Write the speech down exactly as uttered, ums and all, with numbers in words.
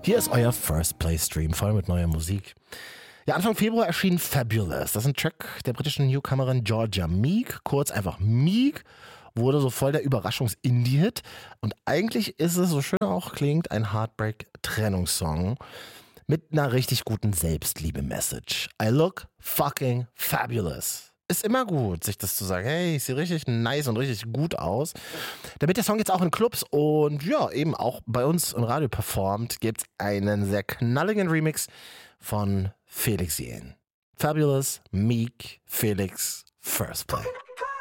Hier ist euer First Play Stream, voll mit neuer Musik. Ja, Anfang Februar erschien Fabulous. Das ist ein Track der britischen Newcomerin Georgia Meek, kurz einfach Meek, wurde so voll der Überraschungs-Indie-Hit. Und eigentlich ist es, so schön auch klingt, ein Heartbreak-Trennungssong mit einer richtig guten Selbstliebe-Message. I look fucking fabulous. Ist immer gut, sich das zu sagen. Hey, ich sehe richtig nice und richtig gut aus. Damit der Song jetzt auch in Clubs und ja, eben auch bei uns im Radio performt, gibt es einen sehr knalligen Remix von Felix Jähn. Fabulous, Meek, Felix, First Play.